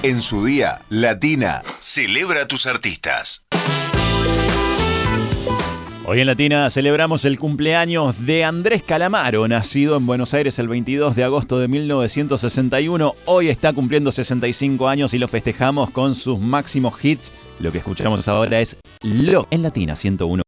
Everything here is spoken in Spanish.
En su día, Latina celebra a tus artistas. Hoy en Latina celebramos el cumpleaños de Andrés Calamaro, nacido en Buenos Aires el 22 de agosto de 1961. Hoy está cumpliendo 65 años y lo festejamos con sus máximos hits. Lo que escuchamos ahora es Lo en Latina 101.3.